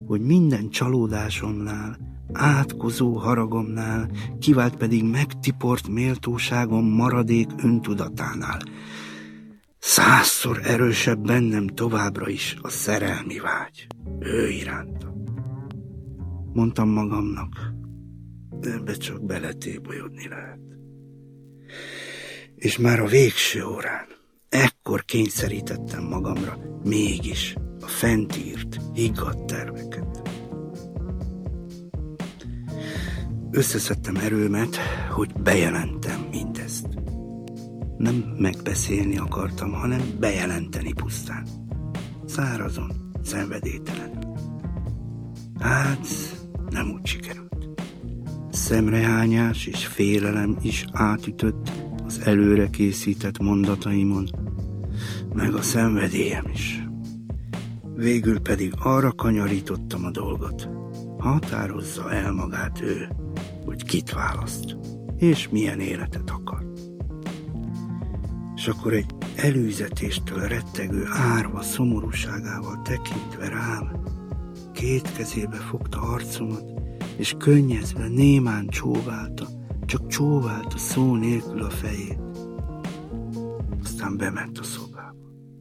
hogy minden csalódásomnál, átkozó haragomnál, kivált pedig megtiport méltóságom maradék öntudatánál 100-szor erősebb bennem továbbra is a szerelmi vágy. Ő iránta. Mondtam magamnak, ebbe csak beletébolyodni lehet. És már a végső órán, ekkor kényszerítettem magamra mégis a fent írt, higgadt terveket. Összeszedtem erőmet, hogy bejelentem mindezt. Nem megbeszélni akartam, hanem bejelenteni pusztán. Szárazon, szenvedélytelenül. Hát, nem úgy sikerült. Szemrehányás és félelem is átütött az előre készített mondataimon, meg a szenvedélyem is. Végül pedig arra kanyarítottam a dolgot. Határozza el magát ő, hogy kit választ, és milyen életet akar. És akkor egy előzetéstől rettegő árva szomorúságával tekintve rám, két kezébe fogta arcomat, és könnyezve némán csóválta, csak csóválta szó nélkül a fejét. Aztán bement a szobába.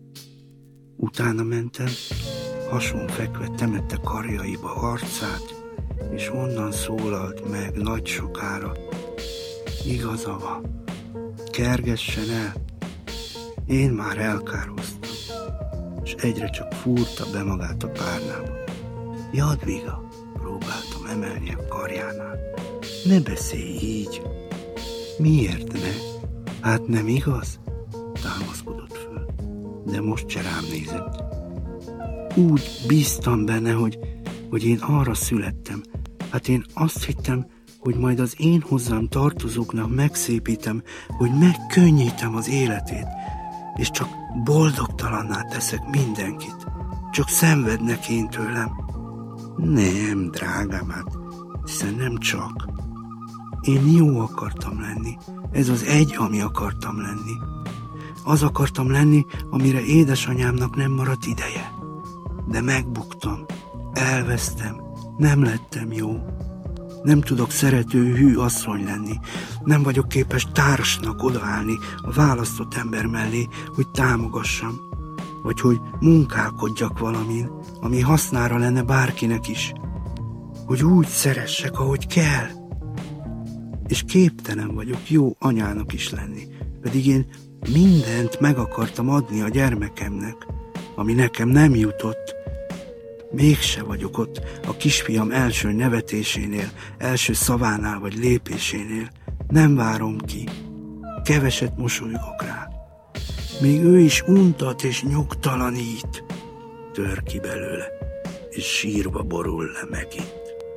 Utána mentem, hason fekve temette karjaiba arcát, és onnan szólalt meg nagy sokára: igaza van, kergessen el, én már elkároztam. És egyre csak fúrta be magát a párnába. Jadviga, próbáltam emelni a karjánál. Ne beszélj így. Miért ne? Hát nem igaz? Támaszkodott föl, de most se rám nézett. Úgy bíztam benne, hogy én arra születtem. Hát én azt hittem, hogy majd az én hozzám tartozóknak megszépítem, hogy megkönnyítem az életét, és csak boldogtalanná teszek mindenkit. Csak szenvednek én tőlem. Nem, drágám, hát, hiszen nem csak. Én jó akartam lenni. Ez az egy, ami akartam lenni. Az akartam lenni, amire édesanyámnak nem maradt ideje. De megbuktam, elvesztem, nem lettem jó. Nem tudok szerető, hű asszony lenni. Nem vagyok képes társnak odaállni a választott ember mellé, hogy támogassam. Vagy hogy munkálkodjak valamin, ami hasznára lenne bárkinek is. Hogy úgy szeressek, ahogy kell. És képtelen vagyok jó anyának is lenni. Pedig én mindent meg akartam adni a gyermekemnek, ami nekem nem jutott. Mégse vagyok ott a kisfiam első nevetésénél, első szavánál vagy lépésénél. Nem várom ki. Keveset mosolygok rá. Még ő is untat és nyugtalanít. Tör ki belőle, és sírba borul le megint.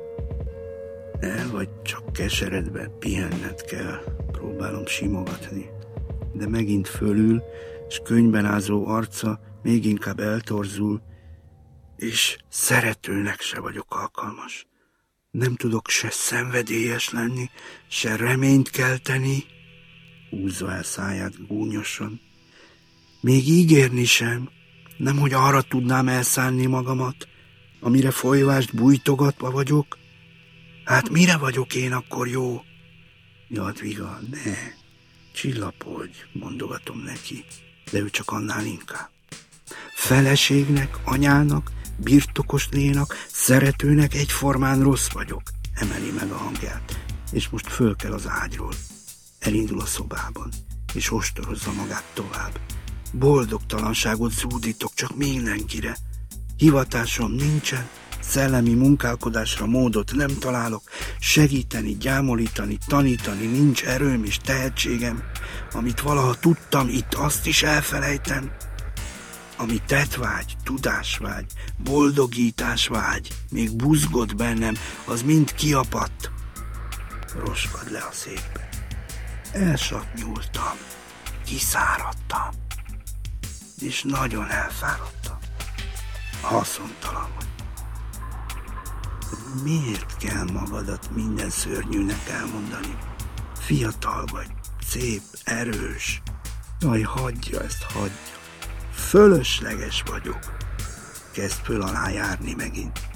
El vagy csak keseredve, pihenned kell. Próbálom simogatni. De megint fölül, és könnyben ázó arca még inkább eltorzul, és szeretőnek se vagyok alkalmas. Nem tudok se szenvedélyes lenni, se reményt kelteni. Húzza el száját gúnyosan. Még ígérni sem, nemhogy arra tudnám elszánni magamat, amire folyvást bújtogatva vagyok. Hát mire vagyok én akkor jó? Jadviga, ne, csillapodj, mondogatom neki, de ő csak annál inkább. Feleségnek, anyának, birtokos lénak, szeretőnek egyformán rossz vagyok, emeli meg a hangját, és most föl kell az ágyról. Elindul a szobában, és ostorozza magát tovább. Boldogtalanságot zúdítok csak mindenkire. Hivatásom nincsen, szellemi munkálkodásra módot nem találok, segíteni, gyámolítani, tanítani nincs erőm és tehetségem. Amit valaha tudtam, itt azt is elfelejtem. Ami tettvágy, tudásvágy, boldogításvágy, még buzgott bennem, az mind kiapadt. Roskad le a székbe. Elsatnyultam, kiszáradtam, és nagyon elfáradtam. Haszontalan vagy. Miért kell magadat minden szörnyűnek elmondani? Fiatal vagy, szép, erős. Jaj, hagyja ezt, hagyja. Fölösleges vagyok. Kezd föl alá járni megint.